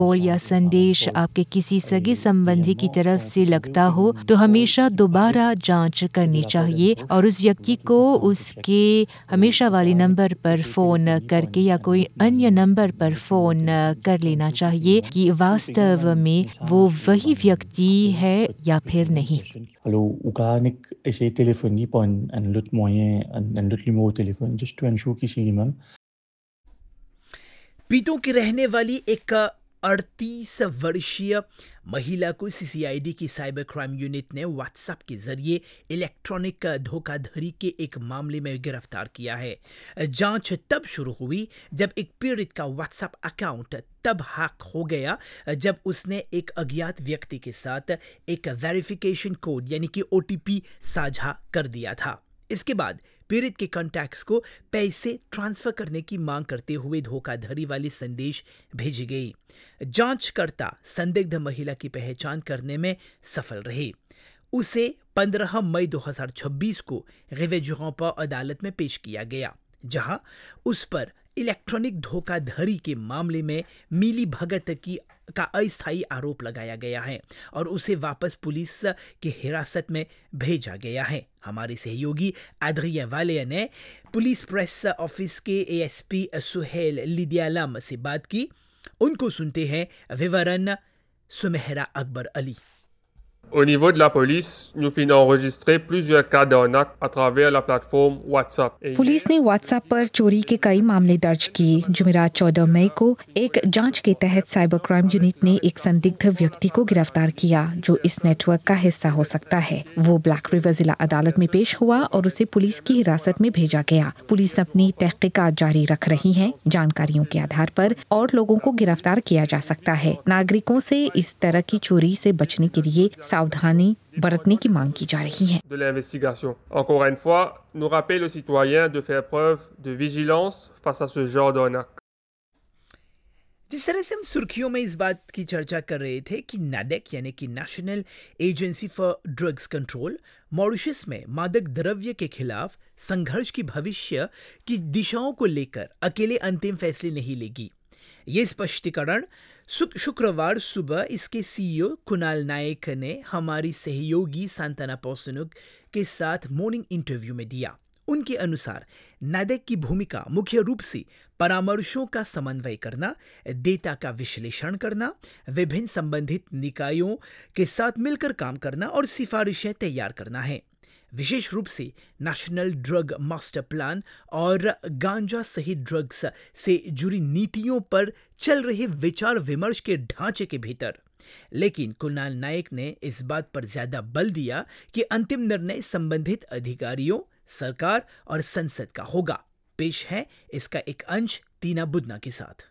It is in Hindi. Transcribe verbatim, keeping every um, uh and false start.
कॉल या संदेश आपके किसी सगे संबंधी की तरफ से लगता हो तो हमेशा दोबारा जांच करनी चाहिए और उस व्यक्ति को उसके हमेशा वाले नंबर पर फ़ोन करके या कोई अन्य नंबर पर फ़ोन कर लेना चाहिए कि वास्तव में वो वही व्यक्ति है या फिर नहीं। Alors, ou carnic essayer de téléphoner par un, un autre moyen, un, un autre numéro de téléphone, just to ensure कि c'est lui-même. पीतों की रहने वाली एक अड़तीस वर्षीय महिला को सीसीआईडी की साइबर क्राइम यूनिट ने व्हाट्सएप के जरिए इलेक्ट्रॉनिक धोखाधड़ी के एक मामले में गिरफ्तार किया है। जांच तब शुरू हुई जब एक पीड़ित का व्हाट्सएप अकाउंट तब हैक हो गया जब उसने एक अज्ञात व्यक्ति के साथ एक वेरिफिकेशन कोड यानी कि ओटीपी साझा कर दिया था। इसके बाद पीड़ित के कॉन्टैक्ट्स को पैसे ट्रांसफर करने की मांग करते हुए धोखाधड़ी वाली संदेश भेजी गई। जांचकर्ता संदिग्ध महिला की पहचान करने में सफल रहे। उसे पंद्रह मई दो हज़ार छब्बीस को गिवेजुरांपा अदालत में पेश किया गया, जहां उस पर इलेक्ट्रॉनिक धोखाधड़ी के मामले में मिली भगत की का अस्थायी आरोप लगाया गया है और उसे वापस पुलिस के हिरासत में भेजा गया है। हमारे सहयोगी एड्रियन वालिया ने पुलिस प्रेस ऑफिस के एएसपी सुहेल लिडियालम से बात की। उनको सुनते हैं विवरण सुमेहरा Akbar Ali. Au niveau de la police, nous finons enregistrer plusieurs cas d'arnaque à travers la plateforme WhatsApp. Police ने व्हाट्सएप पर चोरी के कई मामले दर्ज किए। जुमेरात चौदह मई को एक जांच के तहत साइबर क्राइम यूनिट ने एक संदिग्ध व्यक्ति को गिरफ्तार किया जो इस नेटवर्क का हिस्सा हो सकता है। वो ब्लैक रिवर जिला अदालत में पेश हुआ और उसे पुलिस की हिरासत में भेजा गया। पुलिस अपनी तहकीकात जारी रख रही है। जानकारियों के आधार पर और लोगों को गिरफ्तार किया जा सकता है। नागरिकों से इस तरह की चोरी से बचने के लिए सावधानी बरतने की मांग की जा रही है। De l'investigation. Encore une fois, nous rappelle aux citoyens de faire preuve de vigilance face à ce genre d'arnaque. जिस तरह से हम सुर्खियों में इस बात की चर्चा कर रहे थे कि नाडेक यानी कि national agency for drugs control Mauritius में मादक द्रव्य के खिलाफ संघर्ष की भविष्य की दिशाओं को लेकर अकेले अंतिम फैसले नहीं लेगी। ये स्पष्टीकरण शुक्रवार सुबह इसके सीईओ कुणाल नायक ने हमारी सहयोगी सांतना पोसनुक के साथ मॉर्निंग इंटरव्यू में दिया। उनके अनुसार नाडेक की भूमिका मुख्य रूप से परामर्शों का समन्वय करना, डेटा का विश्लेषण करना, विभिन्न संबंधित निकायों के साथ मिलकर काम करना और सिफारिशें तैयार करना है। विशेष रूप से नेशनल ड्रग मास्टर प्लान और गांजा सहित ड्रग्स से जुड़ी नीतियों पर चल रहे विचार विमर्श के ढांचे के भीतर। लेकिन कुणाल नायक ने इस बात पर ज्यादा बल दिया कि अंतिम निर्णय संबंधित अधिकारियों, सरकार और संसद का होगा। पेश है इसका एक अंश तीना बुदना के साथ।